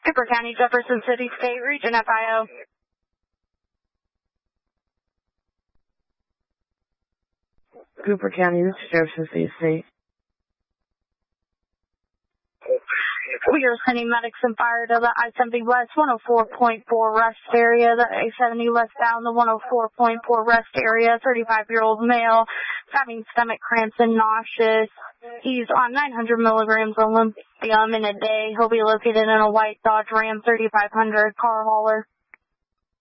Cooper County, Jefferson City, State Region FIO. Cooper County, this is Jefferson City State. We are sending medics and fire to the I-70 West 104.4 rest area, the I-70 westbound, the 104.4 rest area, 35-year-old male, having stomach cramps and nauseous. He's on 900 milligrams of lithium in a day. He'll be located in a white Dodge Ram 3500 car hauler.